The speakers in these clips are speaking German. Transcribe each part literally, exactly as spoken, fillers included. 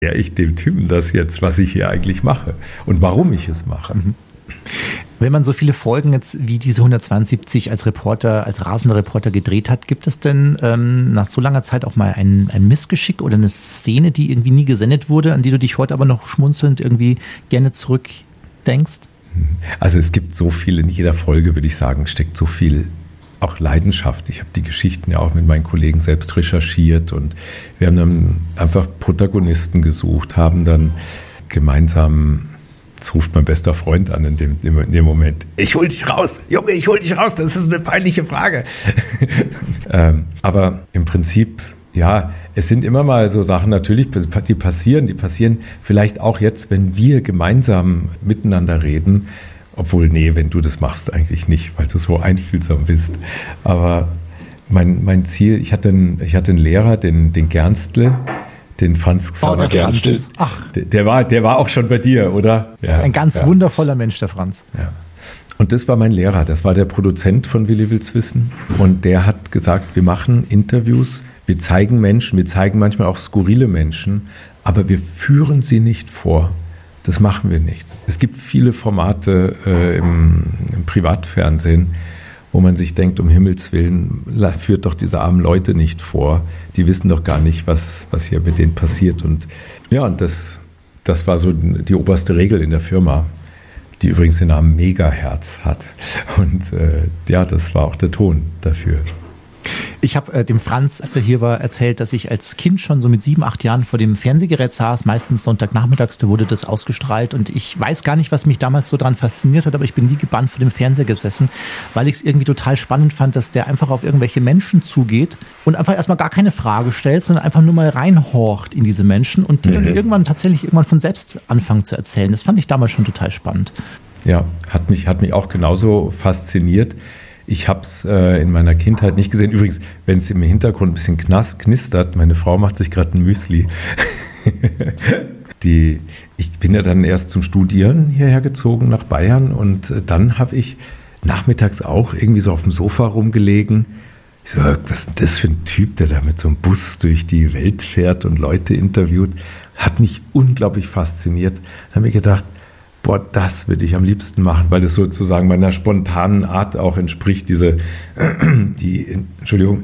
ja, ich dem Typen das jetzt, was ich hier eigentlich mache und warum ich es mache. Mhm. Wenn man so viele Folgen jetzt wie diese hundertzweiundsiebzig als Reporter, als rasender Reporter gedreht hat, gibt es denn ähm, nach so langer Zeit auch mal ein, ein Missgeschick oder eine Szene, die irgendwie nie gesendet wurde, an die du dich heute aber noch schmunzelnd irgendwie gerne zurückdenkst? Also es gibt so viel, in jeder Folge, würde ich sagen, steckt so viel auch Leidenschaft. Ich habe die Geschichten ja auch mit meinen Kollegen selbst recherchiert und wir haben dann einfach Protagonisten gesucht, haben dann gemeinsam, jetzt ruft mein bester Freund an in dem, in dem Moment, ich hol dich raus, Junge, ich hol dich raus, das ist eine peinliche Frage. ähm, aber im Prinzip, ja, es sind immer mal so Sachen natürlich, die passieren, die passieren vielleicht auch jetzt, wenn wir gemeinsam miteinander reden. Obwohl, nee, wenn du das machst, eigentlich nicht, weil du so einfühlsam bist. Aber mein, mein Ziel, ich hatte einen, ich hatte einen Lehrer, den, den Gernstle, den Franz Xaver oh, Gernstle. Ach. Der, der, war, der war auch schon bei dir, oder? Ja, ein ganz ja. wundervoller Mensch, der Franz. Ja. Und das war mein Lehrer, das war der Produzent von Willi will's wissen. Und der hat gesagt, wir machen Interviews, wir zeigen Menschen, wir zeigen manchmal auch skurrile Menschen, aber wir führen sie nicht vor. Das machen wir nicht. Es gibt viele Formate äh, im, im Privatfernsehen, wo man sich denkt, um Himmels Willen, führt doch diese armen Leute nicht vor. Die wissen doch gar nicht, was, was hier mit denen passiert. Und ja, und das, das war so die oberste Regel in der Firma, die übrigens den Namen Megaherz hat. Und äh, ja, das war auch der Ton dafür. Ich habe äh, dem Franz, als er hier war, erzählt, dass ich als Kind schon so mit sieben, acht Jahren vor dem Fernsehgerät saß. Meistens Sonntagnachmittags, da wurde das ausgestrahlt. Und ich weiß gar nicht, was mich damals so dran fasziniert hat, aber ich bin wie gebannt vor dem Fernseher gesessen, weil ich es irgendwie total spannend fand, dass der einfach auf irgendwelche Menschen zugeht und einfach erstmal gar keine Frage stellt, sondern einfach nur mal reinhorcht in diese Menschen und die mhm. dann irgendwann tatsächlich irgendwann von selbst anfangen zu erzählen. Das fand ich damals schon total spannend. Ja, hat mich, hat mich auch genauso fasziniert. Ich habe es äh, in meiner Kindheit nicht gesehen. Übrigens, wenn es im Hintergrund ein bisschen knas- knistert, meine Frau macht sich gerade ein Müsli. Die, ich bin ja dann erst zum Studieren hierher gezogen nach Bayern und äh, dann habe ich nachmittags auch irgendwie so auf dem Sofa rumgelegen. Ich so, was ist denn das für ein Typ, der da mit so einem Bus durch die Welt fährt und Leute interviewt? Hat mich unglaublich fasziniert. Da habe ich gedacht, boah, das würde ich am liebsten machen, weil das sozusagen meiner spontanen Art auch entspricht, diese, die, Entschuldigung,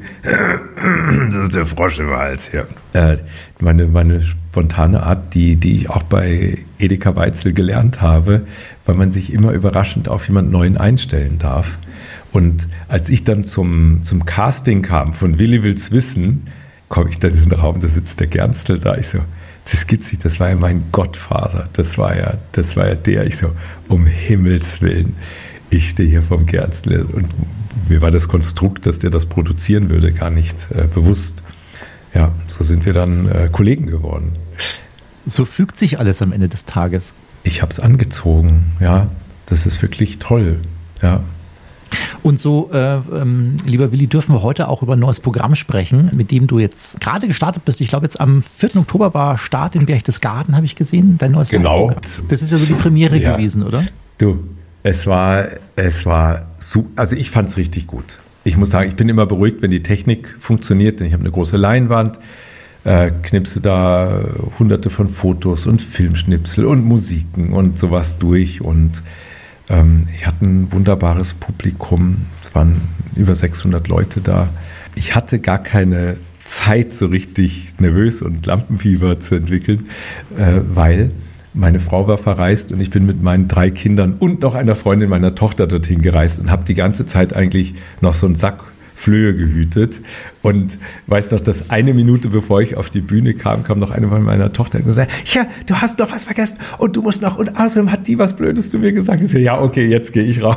das ist der Frosch im Hals hier. Äh, meine, meine spontane Art, die, die ich auch bei Edeka Weitzel gelernt habe, weil man sich immer überraschend auf jemand Neuen einstellen darf. Und als ich dann zum, zum Casting kam von Willi will's wissen, komme ich da in diesen Raum, da sitzt der Gernstle da, ich so, das gibt's nicht, das war ja mein Gottvater, das war ja, das war ja der, ich so, um Himmels Willen, ich stehe hier vom Gernstle und mir war das Konstrukt, dass der das produzieren würde, gar nicht äh, bewusst. Ja, so sind wir dann äh, Kollegen geworden. So fügt sich alles am Ende des Tages. Ich habe es angezogen, ja, das ist wirklich toll, ja. Und so, äh, ähm, lieber Willi, dürfen wir heute auch über ein neues Programm sprechen, mit dem du jetzt gerade gestartet bist. Ich glaube, jetzt am vierten Oktober war Start in Berchtesgaden, habe ich gesehen, dein neues Genau. Das ist ja so die Premiere ja. gewesen, oder? Du, es war, es war, su- also ich fand es richtig gut. Ich muss sagen, ich bin immer beruhigt, wenn die Technik funktioniert, denn ich habe eine große Leinwand, äh, knipse da hunderte von Fotos und Filmschnipsel und Musiken und sowas durch und ich hatte ein wunderbares Publikum, es waren über sechshundert Leute da. Ich hatte gar keine Zeit, so richtig nervös und Lampenfieber zu entwickeln, weil meine Frau war verreist und ich bin mit meinen drei Kindern und noch einer Freundin meiner Tochter dorthin gereist und habe die ganze Zeit eigentlich noch so einen Sack Flöhe gehütet und weiß noch, dass eine Minute bevor ich auf die Bühne kam, kam noch eine von meiner Tochter und gesagt, ja, du hast noch was vergessen und du musst noch, und außerdem hat die was Blödes zu mir gesagt. Ich so, ja, okay, jetzt gehe ich raus.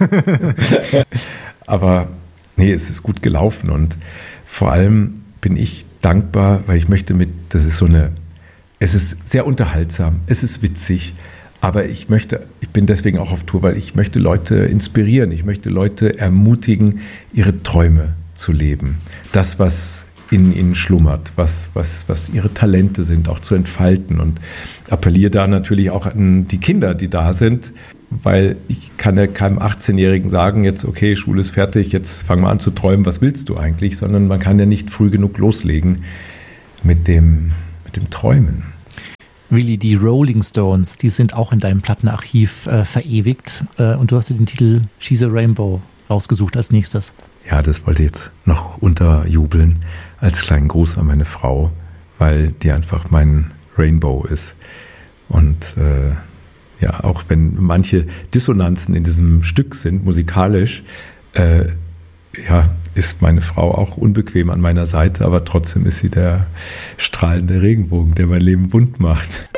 Aber nee, es ist gut gelaufen und vor allem bin ich dankbar, weil ich möchte mit, das ist so eine, es ist sehr unterhaltsam, es ist witzig, aber ich möchte, ich bin deswegen auch auf Tour, weil ich möchte Leute inspirieren, ich möchte Leute ermutigen, ihre Träume zu leben. Das, was in ihnen schlummert, was, was, was ihre Talente sind, auch zu entfalten und appelliere da natürlich auch an die Kinder, die da sind, weil ich kann ja keinem achtzehnjährigen sagen, jetzt okay, Schule ist fertig, jetzt fang mal an zu träumen, was willst du eigentlich, sondern man kann ja nicht früh genug loslegen mit dem, mit dem Träumen. Willi, die Rolling Stones, die sind auch in deinem Plattenarchiv äh, verewigt. Äh, und du hast dir den Titel She's a Rainbow rausgesucht als nächstes. Ja, das wollte ich jetzt noch unterjubeln als kleinen Gruß an meine Frau, weil die einfach mein Rainbow ist. Und äh, ja, auch wenn manche Dissonanzen in diesem Stück sind, musikalisch, äh, ja, ist meine Frau auch unbequem an meiner Seite, aber trotzdem ist sie der strahlende Regenbogen, der mein Leben bunt macht.